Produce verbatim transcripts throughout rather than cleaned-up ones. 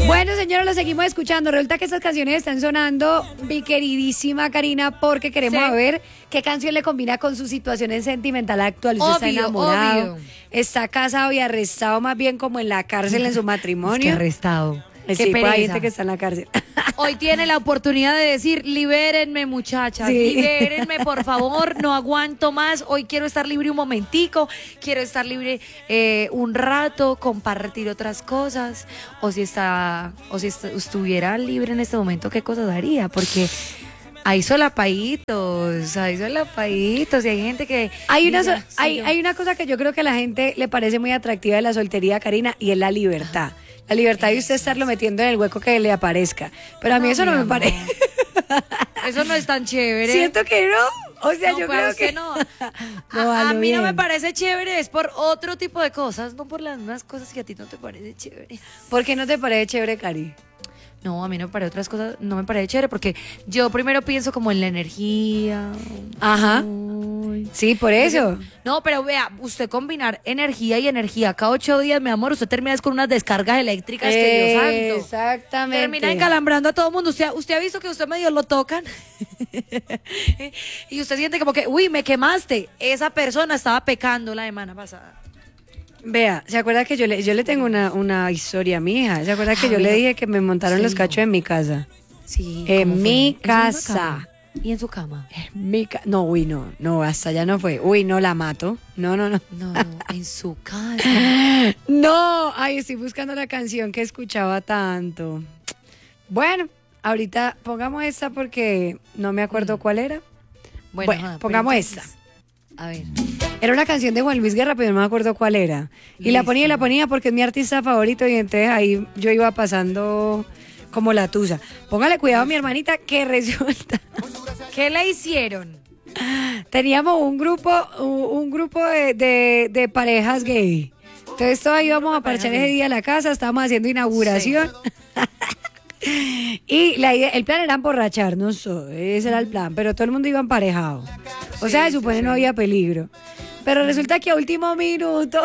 Bueno, señores, lo seguimos escuchando. Resulta que estas canciones están sonando, mi queridísima Karina, porque queremos Sí. saber qué canción le combina con su situación sentimental actual. Usted está Obvio, enamorado, obvio. está casado y arrestado, más bien como en la cárcel en su matrimonio. Es que arrestado. Eh, Qué sí, pues hay pereza. gente que está en la cárcel. Hoy tiene la oportunidad de decir, libérenme muchachas, Sí. libérenme por favor, no aguanto más, hoy quiero estar libre un momentico, quiero estar libre eh, un rato, compartir otras cosas, o si está, o si est- estuviera libre en este momento, ¿qué cosas haría? Porque hay solapaditos, hay solapaditos y hay gente que... Hay una, dice, so- "Sí, hay, yo". hay una cosa que yo creo que a la gente le parece muy atractiva de la soltería, Karina, y es la libertad. La libertad de usted estarlo metiendo en el hueco que le aparezca. Pero a mí No, eso no mi me amor. parece. Eso no es tan chévere. Siento que no. O sea, No, yo para creo usted que no. No, A, a a lo mí no me bien. parece chévere, es por otro tipo de cosas, no por las mismas cosas que a ti no te parece chévere. ¿Por qué no te parece chévere, Cari? No, a mí no me parece otras cosas, no me parece chévere porque yo primero pienso como en la energía. Ajá. Uy. Sí, por eso. No, pero vea, usted combinar energía y energía cada ocho días, mi amor, usted termina es con unas descargas eléctricas que Dios santo. Exactamente. Termina encalambrando a todo el mundo. Usted, usted ha visto que usted medio lo tocan y usted siente como que, uy, me quemaste. Esa persona estaba pecando la semana pasada. Vea, ¿se acuerda que yo le, yo le tengo una, una historia a mi hija? ¿Se acuerda que Ah, yo le bueno. dije que me montaron Sí, los no. cachos en mi casa? Sí. En ¿cómo fue? mi ¿En su misma casa. cama? ¿Y en su cama? Mi ca- no, uy, no, no, hasta allá no fue. Uy, no, la mato. No, no, no. No, no, en su casa. No, ay, estoy buscando la canción que escuchaba tanto. Bueno, ahorita pongamos esta porque no me acuerdo cuál era. Bueno, ajá, pero pongamos entonces, A ver. Era una canción de Juan Luis Guerra, pero no me acuerdo cuál era. Y la ponía y la Listo. ponía porque es mi artista favorito y entonces ahí yo iba pasando como la tusa. Póngale cuidado a mi hermanita que resulta. ¿Qué le hicieron? Teníamos un grupo, un, un grupo de, de- de parejas gay. Entonces todos íbamos a parchar ese día a la casa, estábamos haciendo inauguración. Y la idea, el plan era emborracharnos, so, ese era el plan, pero todo el mundo iba emparejado. O sea, se supone no había peligro. Pero resulta que a último minuto,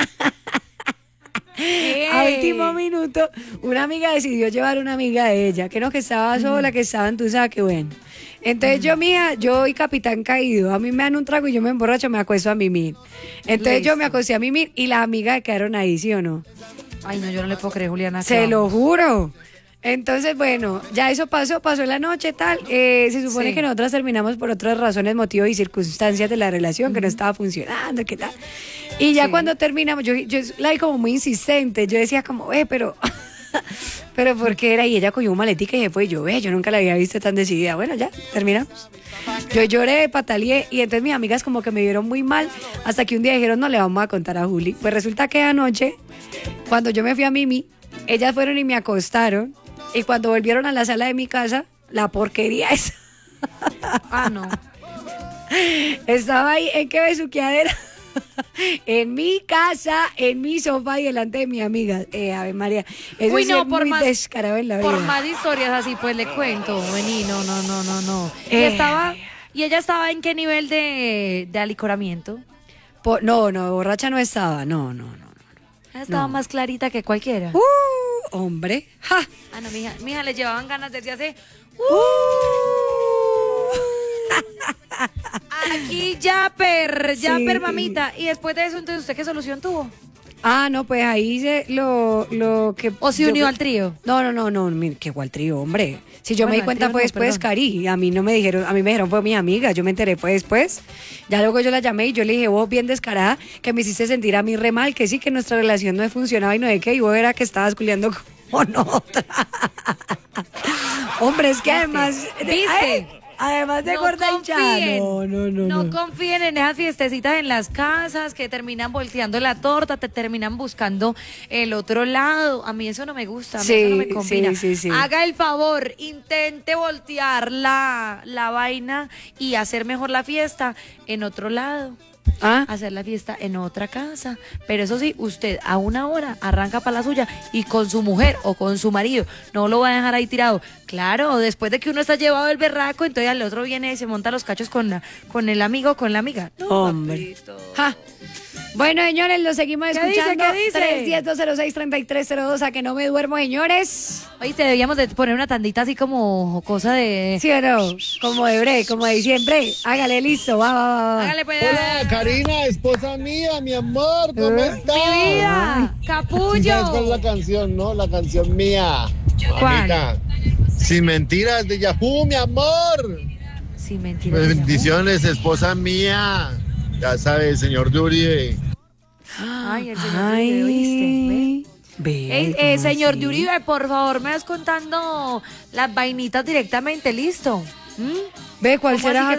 a último minuto, una amiga decidió llevar una amiga de ella, que no, que estaba sola, que estaban, tú sabes, que bueno. Entonces yo, mija, yo y capitán caído, a mí me dan un trago y yo me emborracho, me acuesto a mimir. Entonces yo me Listo. acosté a mimir y las amigas quedaron ahí, ¿sí o no? Ay, no, yo no le puedo creer, Juliana. Se ¿qué lo vamos? juro. Entonces, bueno, ya eso pasó, pasó la noche, tal. Eh, se supone Sí. que nosotras terminamos por otras razones, motivos y circunstancias de la relación, que no estaba funcionando, ¿qué tal? Y ya Sí. cuando terminamos, yo, yo la vi como muy insistente. Yo decía como, eh, pero... pero ¿por qué era? Y ella cogió un maletica y se fue. Y yo, ve, yo nunca la había visto tan decidida. Bueno, ya, terminamos. Yo lloré, pataleé y entonces mis amigas como que me vieron muy mal hasta que un día dijeron, no le vamos a contar a Juli. Pues resulta que anoche, cuando yo me fui a Mimi, ellas fueron y me acostaron y cuando volvieron a la sala de mi casa, la porquería esa Ah, no. estaba ahí en qué besuqueadera. En mi casa, en mi sofá y delante de mi amiga. Eh, Ave María, eso Uy, es no, ser por muy más- descarado en la vida. Por más historias así, pues le cuento. Vení, no, no, no, no, no. Y Eh. estaba, y ella estaba en qué nivel de, de alicoramiento. Po- no, no, borracha no estaba. No, no, no. Ella estaba No. más clarita que cualquiera. Uh, hombre. Ja. Ah, no, mija, mija, le llevaban ganas desde hace. Aquí ya, per, ya, Sí. per, mamita. Y después de eso, entonces, ¿usted qué solución tuvo? Ah, no, pues ahí hice lo, lo que... ¿O se yo- unió al trío? No, no, no, no, mire, qué igual trío, hombre. Si yo Bueno, me di al cuenta trío fue no, después, perdón. Cari. A mí no me dijeron, a mí me dijeron fue mi amiga, yo me enteré fue después. Ya luego yo la llamé y yo le dije, vos bien descarada, que me hiciste sentir a mí re mal, que sí, que nuestra relación no funcionaba y no de qué, y vos era que estabas culiando con otra. Hombre, es que además... ¿Viste? ay, además de No gorda hinchada. confíen, No, no, no, no no. confíen en esas fiestecitas en las casas que terminan volteando la torta, te terminan buscando el otro lado. A mí eso no me gusta, a mí Sí, eso no me combina. sí, sí, sí. Haga el favor, intente voltear la, la vaina y hacer mejor la fiesta en otro lado. ¿Ah? Hacer la fiesta en otra casa. Pero eso sí, usted a una hora arranca para la suya y con su mujer o con su marido no lo va a dejar ahí tirado. Claro, después de que uno está llevado el berraco, entonces al otro viene y se monta los cachos con, la, con el amigo o con la amiga. No, Hombre. papito. Ja. Bueno, señores, lo seguimos ¿Qué dice? escuchando. ¿Qué dice? tres uno cero, cero seis, tres tres cero dos, a que no me duermo, señores. Oíste, debíamos de poner una tandita así como cosa de... ¿Sí o no? Como de bre, como de diciembre. Hágale, listo, va, va, va, va. Hágale pues. Hola, Karina, esposa mía, mi amor, ¿cómo ¿Eh? estás? Mi vida, ¿Sí capullo. sabes cuál es la canción, no? La canción mía. ¿Cuál? Mamita. Sin mentiras de Yahoo, mi amor. Sí, mentira. Bendiciones, esposa mía. Ya sabes, señor Yuri. Ay, el señor Uribe, ¿oíste? Ve. Ve, Ey, eh, ¿cómo señor así? de Uribe, por favor, me vas contando las vainitas directamente, ¿listo? ¿Mm? Ve, ¿cuál ¿Cómo así será? que